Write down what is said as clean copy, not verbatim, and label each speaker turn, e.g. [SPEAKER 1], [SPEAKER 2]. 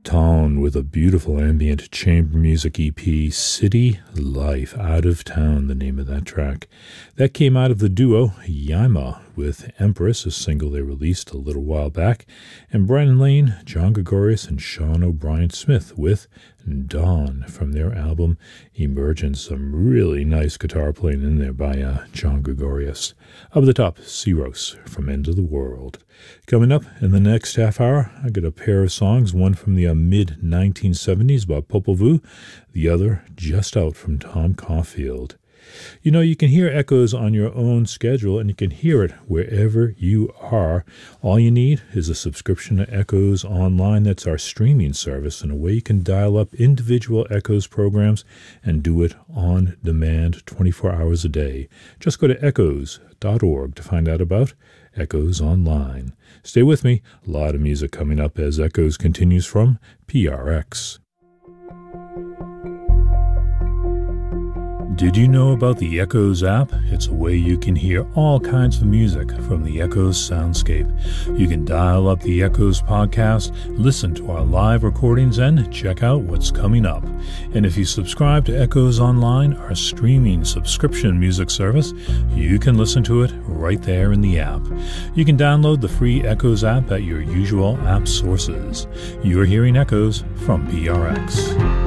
[SPEAKER 1] Tone with a beautiful ambient chamber music EP, City Life, Out of Town, the name of that track. That came out of the duo Yaima with Empress, a single they released a little while back, and Brennan Lane, John Gregorius, and Sean O'Brien Smith with Dawn from their album Emergence. Some really nice guitar playing in there by John Gregorius. Up at the top, Ciros from End of the World. Coming up in the next half hour, I got a pair of songs, one from the mid-1970s by Popol Vuh, the other just out from Tom Caulfield. You know, you can hear Echoes on your own schedule, and you can hear it wherever you are. All you need is a subscription to Echoes Online. That's our streaming service, and a way you can dial up individual Echoes programs and do it on demand 24 hours a day. Just go to echoes.org to find out about Echoes Online. Stay with me. A lot of music coming up as Echoes continues from PRX. Did you know about the Echoes app? It's a way you can hear all kinds of music from the Echoes soundscape. You can dial up the Echoes podcast, listen to our live recordings, and check out what's coming up. And if you subscribe to Echoes Online, our streaming subscription music service, you can listen to it right there in the app. You can download the free Echoes app at your usual app sources. You're hearing Echoes from PRX.